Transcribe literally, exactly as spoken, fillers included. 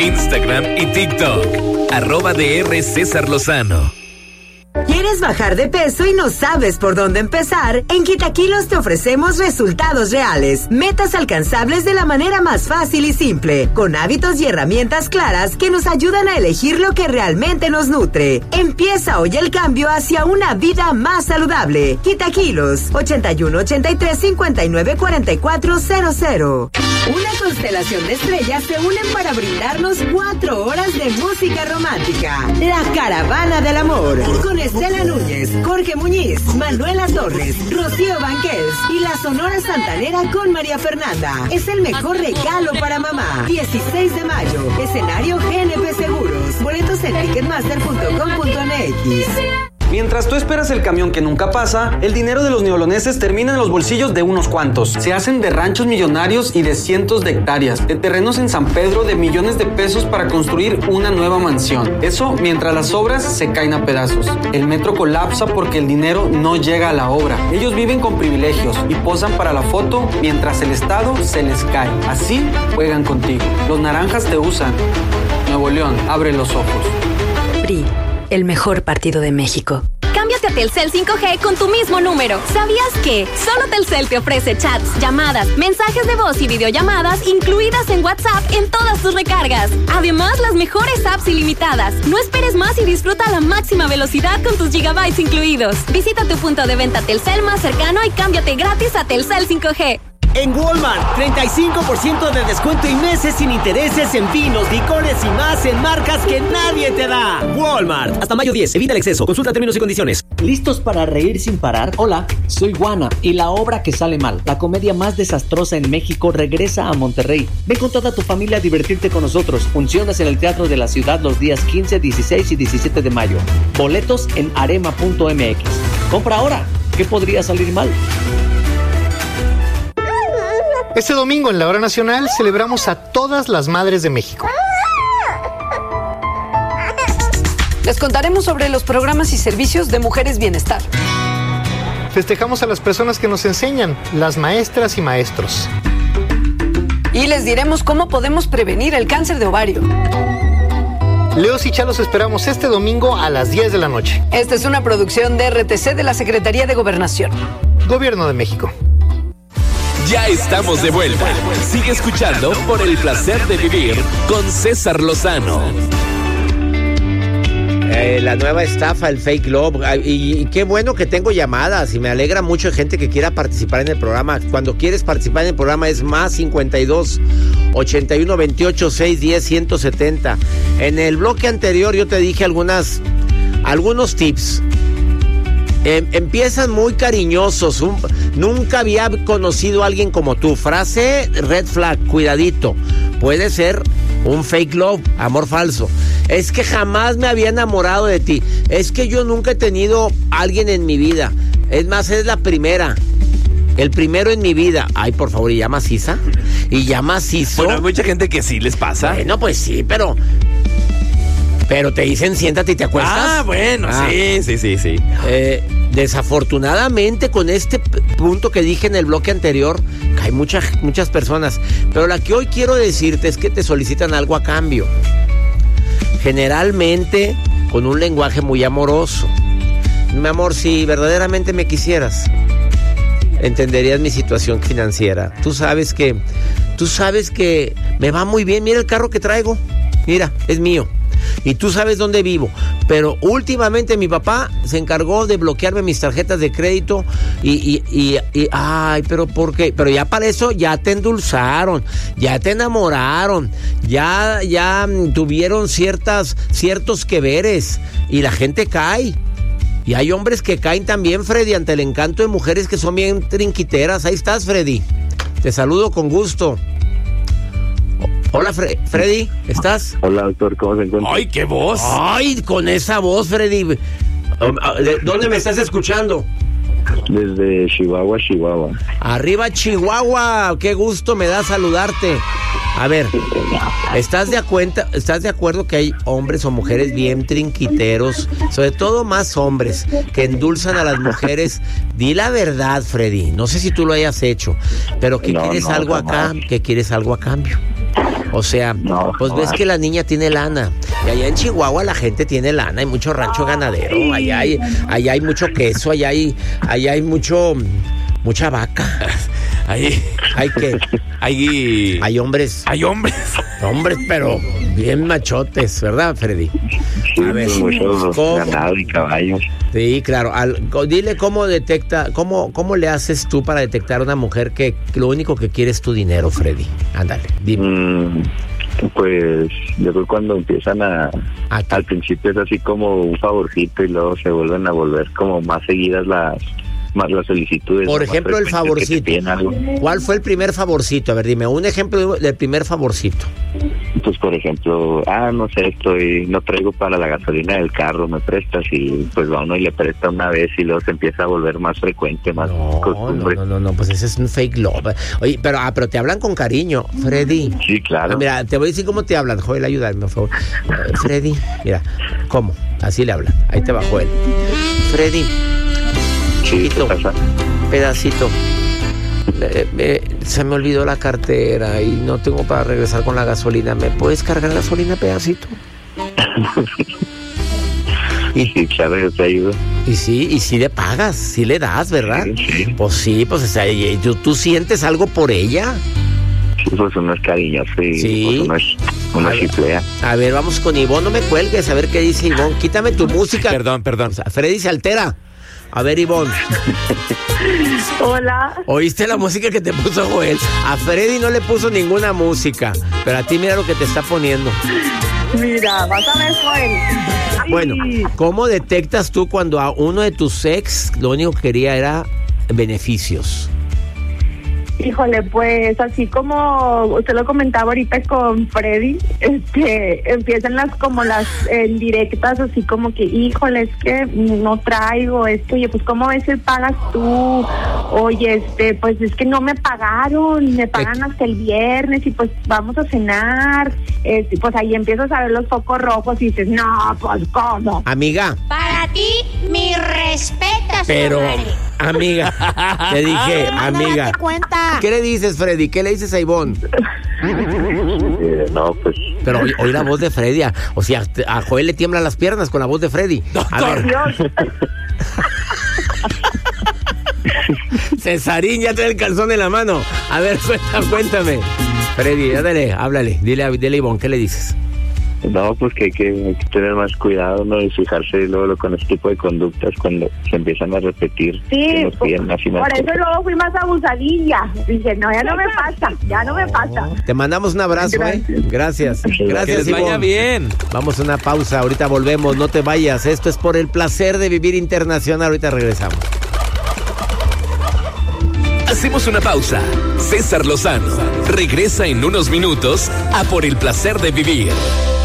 Instagram y TikTok. Arroba D R César Lozano. ¿Quieres bajar de peso y no sabes por dónde empezar? En Quitaquilos te ofrecemos resultados reales, metas alcanzables de la manera más fácil y simple, con hábitos y herramientas claras que nos ayudan a elegir lo que realmente nos nutre. Empieza hoy el cambio hacia una vida más saludable. Quitaquilos, ochenta y uno, ochenta y tres, cincuenta y nueve, cuarenta y cuatro cero cero. Una constelación de estrellas se unen para brindarnos cuatro horas de música romántica. La Caravana del Amor, con Estela Núñez, Jorge Muñiz, Manuela Torres, Rocío Banquels y la Sonora Santanera con María Fernanda. Es el mejor regalo para mamá. dieciséis de mayo, escenario G N P Seguros. Boletos en ticketmaster punto com punto m x. Mientras tú esperas el camión que nunca pasa, el dinero de los neoloneses termina en los bolsillos de unos cuantos. Se hacen de ranchos millonarios y de cientos de hectáreas, de terrenos en San Pedro de millones de pesos para construir una nueva mansión. Eso mientras las obras se caen a pedazos. El metro colapsa porque el dinero no llega a la obra. Ellos viven con privilegios y posan para la foto mientras el Estado se les cae. Así juegan contigo. Los naranjas te usan. Nuevo León, abre los ojos. P R I, el mejor partido de México. Cámbiate a Telcel cinco G con tu mismo número. ¿Sabías que solo Telcel te ofrece chats, llamadas, mensajes de voz y videollamadas incluidas en WhatsApp en todas tus recargas? Además, las mejores apps ilimitadas. No esperes más y disfruta la máxima velocidad con tus gigabytes incluidos. Visita tu punto de venta Telcel más cercano y cámbiate gratis a Telcel cinco G. En Walmart, treinta y cinco por ciento de descuento y meses sin intereses en vinos, licores y más en marcas que nadie te da. Walmart, hasta mayo diez, evita el exceso, consulta términos y condiciones. ¿Listos para reír sin parar? Hola, soy Juana y la obra que sale mal, la comedia más desastrosa en México, regresa a Monterrey. Ven con toda tu familia a divertirte con nosotros. Funciones en el Teatro de la Ciudad los días quince, dieciséis y diecisiete de mayo. Boletos en arema punto m x. Compra ahora, ¿qué podría salir mal? Este domingo en la Hora Nacional celebramos a todas las madres de México. Les contaremos sobre los programas y servicios de Mujeres Bienestar. Festejamos a las personas que nos enseñan, las maestras y maestros. Y les diremos cómo podemos prevenir el cáncer de ovario. Leos y Chalos esperamos este domingo a las diez de la noche. Esta es una producción de R T C de la Secretaría de Gobernación. Gobierno de México. Ya estamos de vuelta. Sigue escuchando Por el Placer de Vivir con César Lozano. Eh, la nueva estafa, el fake love. Y, y qué bueno que tengo llamadas y me alegra mucho gente que quiera participar en el programa. Cuando quieres participar en el programa es más cincuenta y dos, ochenta y uno, veintiocho, seiscientos diez, ciento setenta. En el bloque anterior yo te dije algunas, algunos tips. Eh, empiezan muy cariñosos. Un, nunca había conocido a alguien como tú. Frase red flag, cuidadito. Puede ser un fake love, amor falso. Es que jamás me había enamorado de ti. Es que yo nunca he tenido a alguien en mi vida. Es más, es la primera. El primero en mi vida. Ay, por favor, ¿y ya maciza? ¿Y ya macizo? Bueno, hay mucha gente que sí les pasa. Bueno, pues sí, pero... Pero te dicen siéntate y te acuestas. Ah, bueno, ah. sí, sí, sí, sí. Eh, desafortunadamente con este p- punto que dije en el bloque anterior, hay muchas, muchas personas. Pero la que hoy quiero decirte es que te solicitan algo a cambio. Generalmente con un lenguaje muy amoroso. Mi amor, si verdaderamente me quisieras, entenderías mi situación financiera. Tú sabes que, tú sabes que me va muy bien. Mira el carro que traigo. Mira, es mío. Y tú sabes dónde vivo. Pero últimamente mi papá se encargó de bloquearme mis tarjetas de crédito y, y, y, y ay, pero ¿por qué? Pero ya para eso ya te endulzaron, ya te enamoraron, ya, ya tuvieron ciertas, ciertos que veres y la gente cae. Y hay hombres que caen también, Freddy, ante el encanto de mujeres que son bien trinquiteras. Ahí estás, Freddy. Te saludo con gusto. Hola, Fre- Freddy, ¿estás? Hola, doctor, ¿cómo se encuentra? ¡Ay, qué voz! ¡Ay, con esa voz, Freddy! ¿De dónde me estás escuchando? Desde Chihuahua, Chihuahua. Arriba, Chihuahua. Qué gusto me da saludarte. A ver, ¿estás de, acuenta, ¿estás de acuerdo que hay hombres o mujeres bien trinquiteros? Sobre todo más hombres que endulzan a las mujeres. Di la verdad, Freddy. No sé si tú lo hayas hecho, pero que no, quieres no, algo no, acá, no. que quieres algo a cambio. O sea, No, pues ves que la niña tiene lana. Y allá en Chihuahua la gente tiene lana, hay mucho rancho ganadero, allá hay, allá hay mucho queso, allá hay, allá hay mucho, mucha vaca. Ahí, Hay que, ahí, hay hombres, hay hombres. hombres, pero bien machotes, ¿verdad, Freddy? Sí, A ver, muchos ¿cómo? ganado y caballos. Sí, claro. Al- co- dile cómo detecta, cómo, cómo le haces tú para detectar a una mujer que lo único que quiere es tu dinero, Freddy. Ándale, dime. Mm, pues yo creo que cuando empiezan a, ¿A qué? al principio es así como un favorcito y luego se vuelven a volver como más seguidas las más las solicitudes. Por ¿no? Más ejemplo, el frecuentes que te favorcito. piden algo. ¿Cuál fue el primer favorcito? A ver, dime, un ejemplo del primer favorcito. Pues por ejemplo, ah, no sé, estoy, no traigo para la gasolina del carro, me prestas, y pues va uno y le presta una vez y luego se empieza a volver más frecuente, más No, no, costumbre. no, no, no, pues ese es un fake love. Oye, pero, ah, pero te hablan con cariño, Freddy. Sí, claro. Ah, mira, te voy a decir cómo te hablan. Joel, ayúdame, por favor. Eh, Freddy, mira, ¿cómo? Así le hablan. Ahí te va, Joel. Freddy, Sí, chiquito, ¿qué pasa? pedacito. Eh, eh, se me olvidó la cartera y no tengo para regresar con la gasolina. ¿Me puedes cargar gasolina, pedacito? Y sí, claro, yo te ayudo. Y sí, y sí le pagas, sí le das, ¿verdad? Sí, sí. Pues sí, pues o sea, y- ¿tú, tú sientes algo por ella? Sí, pues uno es cariñoso y Sí. pues uno es, uno A ver. chiflea. A ver, vamos con Ivonne, no me cuelgues, a ver qué dice Ivonne. Quítame tu música. Perdón, perdón. O sea, Freddy se altera. A ver, Ivonne, Hola. ¿oíste la música que te puso Joel? A Freddy no le puso ninguna música, pero a ti mira lo que te está poniendo. Mira, vas a ver, Joel. Ay. Bueno, ¿cómo detectas tú cuando a uno de tus ex lo único que quería era beneficios? Híjole, pues así como usted lo comentaba ahorita con Freddy, este, empiezan las como las en directas, así como que, híjole, es que no traigo esto, oye, pues cómo ves si pagas tú, oye, este, pues es que no me pagaron, me pagan hasta el viernes y pues vamos a cenar, este, pues ahí empiezas a ver los focos rojos y dices, no, pues cómo. Amiga, Para ti, mi respeto, pero, Somari. amiga, te dije, Hermana, amiga. date cuenta. ¿Qué le dices, Freddy? ¿Qué le dices a Ivonne? Eh, no, pues Pero oí, oí la voz de Freddy. a- O sea, a Joel le tiemblan las piernas con la voz de Freddy. A ver, Dios. Cesarín ya trae el calzón en la mano. A ver, suelta, cuéntame. Freddy, dale, háblale. Dile a, dile a Ivonne, ¿qué le dices? no, pues que hay que, hay que tener más cuidado, ¿no? Y fijarse luego lo- con este tipo de conductas cuando se empiezan a repetir. Sí, que nos piden más y más por eso cosas. luego fui más abusadilla. Dije, no, ya no me pasa, ya no me pasa. Te mandamos un abrazo, ¿eh? Gracias. Que Gracias, les vaya Ivonne. bien. Vamos a una pausa, ahorita volvemos, no te vayas. Esto es por el placer de vivir internacional. Ahorita regresamos. Hacemos una pausa. César Lozano regresa en unos minutos a Por el placer de vivir